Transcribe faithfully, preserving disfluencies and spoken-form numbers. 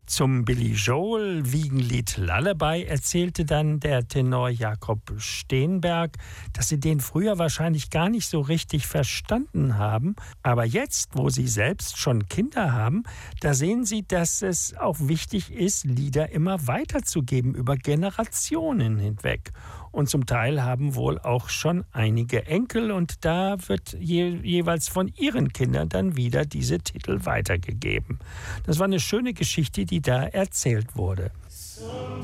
Zum Billy Joel Wiegenlied Lullaby erzählte dann der Tenor Jakob Steenberg, dass sie den früher wahrscheinlich gar nicht so richtig verstanden haben. Aber jetzt, wo sie selbst schon Kinder haben, da sehen sie, dass es auch wichtig ist, Lieder immer weiterzugeben über Generationen hinweg. Und zum Teil haben wohl auch schon einige Enkel und da wird je, jeweils von ihren Kindern dann wieder diese Titel weitergegeben. Das war eine schöne Geschichte, die da erzählt wurde.